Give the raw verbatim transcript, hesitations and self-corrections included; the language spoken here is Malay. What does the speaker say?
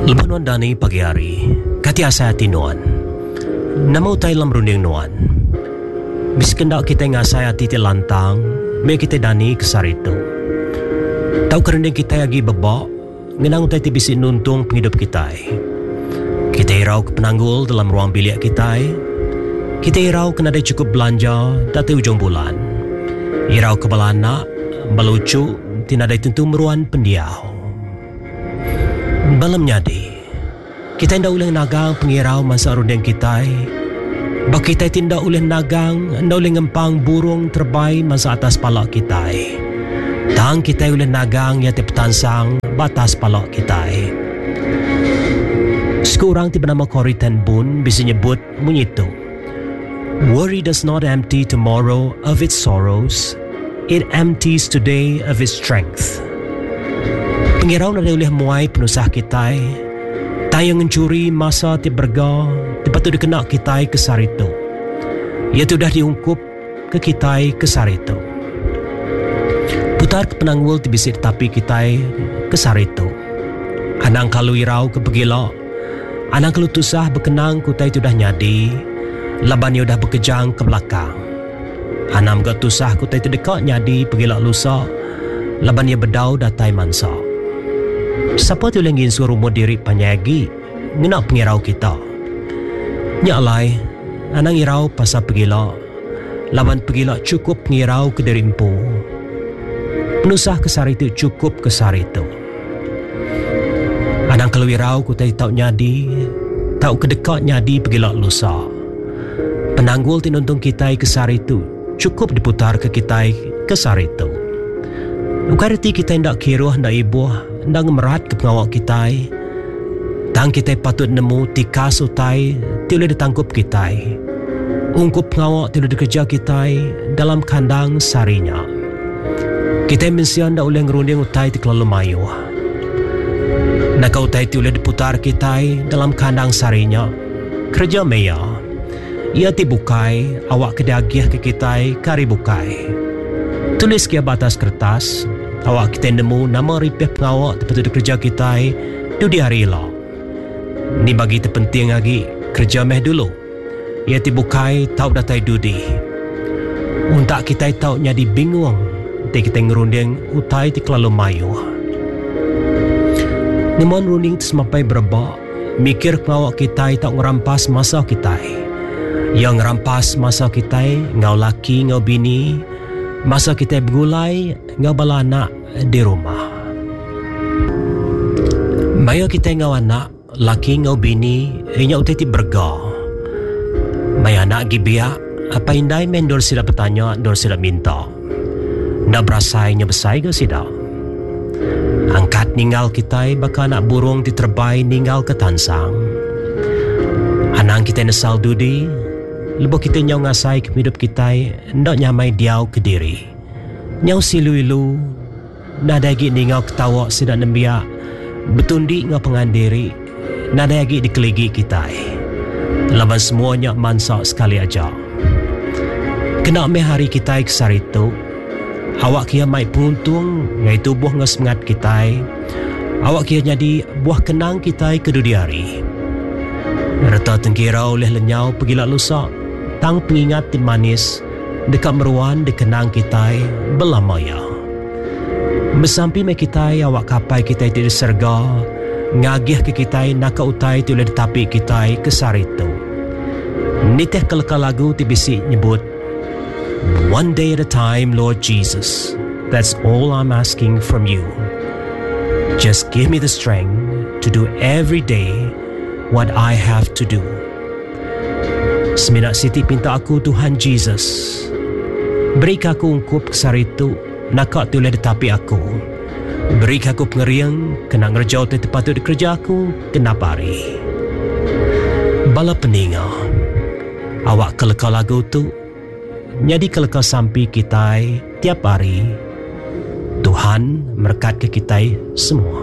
Lebanon dani pagi hari, kati asa hati nuan. Nama utai lam runding nuan. Bis kendak kita ngasai hati ti lantang, me kita dani kesar itu. Tahu kerending kita lagi bebak, ngenang utai ti bisi nuntung penghidup kita. Kita irau ke penanggul dalam ruang bilik kita. Kita irau kena ada cukup belanja dati ujung bulan. Irau ke balanak, balucu, tina ada tentu meruan pendiau. Balam nyadi, kita tidak boleh nagang pengirau masa rundeng kita. Bak kita tidak boleh nagang, tidak boleh ngempang burung terbai masa atas palak kita. Tang kita boleh nagang ya petansang batas palak kita. Sekurang tiba nama Koritan Bun bisa nyebut menyitu. Worry does not empty tomorrow of its sorrows. It empties today of its strength. Pengirau na boleh muai penusah kita. Tayang mencuri masa ti berga, tepat tu dikena kita kesar itu. Ia tu dah diungkup ke kita kesar itu. Putar ke penanggul ti bisik tapi kita kesar itu. Anang kalau irau ke begila, anang kalau tusah berkenang kutai tu dah nyadi, laban ia dah berkejang ke belakang. Anam gak tusah kutai tu dekat nyadi begila lusa, laban ia bedau datai mansa. Siapa tu yang ingin suruh diri panyagi ngenak pengirau kita. Nyalai, anang irau pasal pegila. Lawan pegila cukup pengirau ke diri empu. Penusah kesar itu cukup kesar itu. Anang kalau irau ku tak tahu nyadi, tahu kedekat nyadi pegila lusa. Penanggul tinuntung kita kesar itu cukup diputar ke kita kesar itu. Ukariti kita hendak kiruh hendak ibuh hendak merat ke pengawak kita. Tang kita patut nemu tika sutai tiada ditangkup kita. Ungkup pengawak tiada dikerja kita dalam kandang sarinya. Kita mensian hendak uleng ngerunding utai ti kelalu mayu. Nak utai tiada diputar kita dalam kandang sarinya. Kerja meya. Ia ti bukai awak kedagih ke kita kari bukai. Tulis kia batas kertas. Awak kita nemu nama ripeh pengawak tempat kerja kita tu di hari lah. Ni bagi terpenting lagi kerja meh dulu. Ia dibukai tahu datai dudi. Untuk kita tahu nyadi bingung. Nanti kita ngerunding utai ti kelalu mayu. Namun runding tu semapai berebak. Mikir pengawak kita tahu ngerampas masa kita. Yang ngerampas masa kita ngau laki ngau bini. Masa kita bergulai, ngau bala anak di rumah. Maya kita ngau anak, laki ngau bini, inya utai ti berga. Maya anak gibiak, apa indai men dor sila bertanya, dor sila minta. Nak berasai nya besai ke sida? Angkat ninggal kita, baka anak burung diterbai ninggal ke tansang. Anang kita nesal dudi, lebo kita nyau ngasai ke hidup kita, ndak nyamai diau ke diri. Nyau silu-ilu, nada lagi ningau ketawa sidak nembiak, betundi ngau pengandiri, nada lagi dikeligi kita. Laban semuanya mansak sekali aja. Kena me hari kita kesar itu, awak kia mai puntung, ngai tubuh ngau semangat kita, awak kia jadi buah kenang kita kedudi hari. Reta tengkira oleh lenyau pergilah lusa. Tang pengingat tim manis dekat meruan dikenang kita belamaya. Bersampi me kita awak kapai kita tidak serga ngagih ke kita nak utai tu le tapi kita kesar itu. Niteh kelakar lagu ti bisi nyebut one day at a time Lord Jesus. That's all I'm asking from you. Just give me the strength to do every day what I have to do. Seminak siti pinta aku Tuhan Jesus. Beri aku ungkup kesar itu nakak tu le tapi aku. Beri aku pengeriang kena ngerjau te tepat tu kerja aku kena pari. Bala peninga. Awak kelekal lagu tu nyadi kelekal sampai kita tiap hari. Tuhan berkat ke kita semua.